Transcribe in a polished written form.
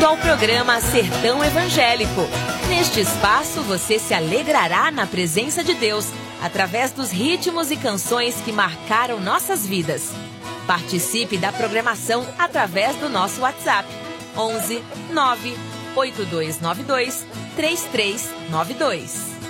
bem-vindo ao programa Sertão Evangélico. Neste espaço você se alegrará na presença de Deus através dos ritmos e canções que marcaram nossas vidas. Participe da programação através do nosso WhatsApp 11 9 8292 3392.